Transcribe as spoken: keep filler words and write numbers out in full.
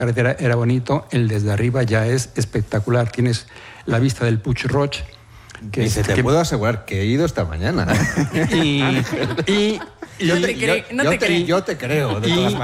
carretera era bonito, el desde arriba ya es espectacular. Tienes la vista del Puig Roig. Que, y se te que... puedo asegurar que he ido esta mañana. y, y, y yo, te, yo, no yo, te te, yo te creo, de todas maneras.